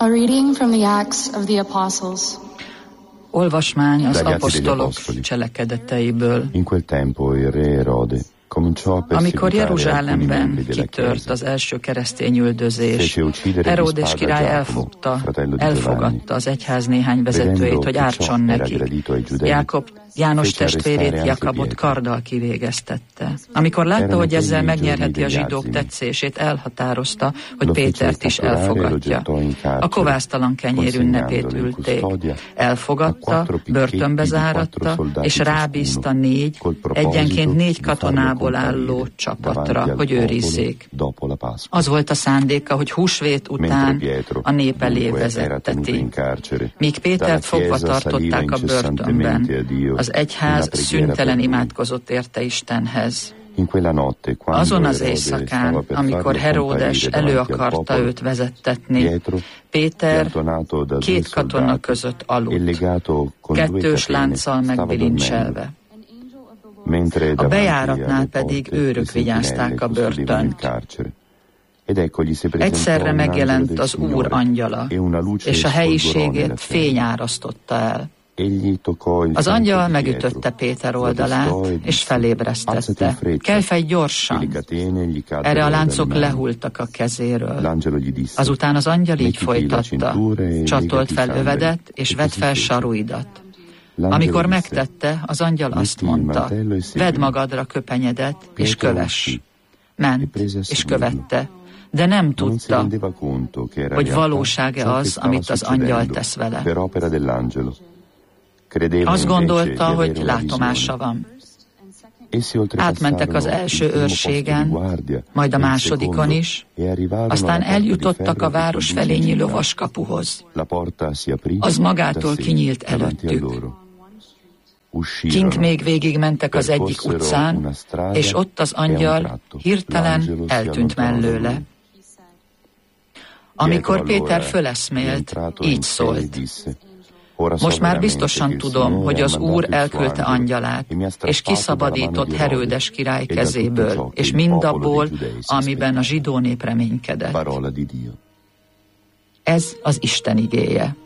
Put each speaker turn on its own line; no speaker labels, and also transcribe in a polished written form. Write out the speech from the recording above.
A reading from the Acts of the Apostles.
Olvasmány az apostolok cselekedeteiből.
In quel tempo il re Erode
amikor Jeruzsálemben kitört az első keresztény üldözés, Heródes király elfogadta az egyház néhány vezetőjét, hogy ártson nekik. János testvérét, Jakabot karddal kivégeztette. Amikor látta, hogy ezzel megnyerheti a zsidók tetszését, elhatározta, hogy Pétert is elfogadja. A kovásztalan kenyér ünnepét ülték. Elfogadta, börtönbe záratta, és rábízta 4, egyenként 4 katonából álló csapatra, hogy őrizzék. Az volt a szándéka, hogy húsvét után a nép elé vezetteti. Míg Pétert fogva tartották a börtönben, az egyház szüntelen imádkozott érte Istenhez. Azon az éjszakán, amikor Heródes elő akarta őt vezettetni, Péter 2 katona között aludt, 2 lánccal megbilincselve. A bejáratnál pedig őrök vigyázták a börtönt. Egyszerre megjelent az Úr angyala, és a helyiségét fény árasztotta el. Az angyal megütötte Péter oldalát, és felébresztette. Kelj fel gyorsan! Erre a láncok lehultak a kezéről. Azután az angyal így folytatta. Csatolt fel övedet, és vedd fel saruidat. Amikor megtette, az angyal azt mondta, vedd magadra köpenyedet, és kövess. Ment, és követte, de nem tudta, hogy valóság-e az, amit az angyal tesz vele. Azt gondolta, hogy látomása van. Átmentek az első őrségen, majd a másodikon is, aztán eljutottak a város felé nyíló vaskapuhoz. Az magától kinyílt előttük. Kint még végigmentek az egyik utcán, és ott az angyal hirtelen eltűnt mellőle. Amikor Péter föleszmélt, így szólt. Most már biztosan tudom, hogy az Úr elküldte angyalát, és kiszabadított Heródes király kezéből, és mindabból, amiben a zsidó nép reménykedett. Ez az Isten igéje.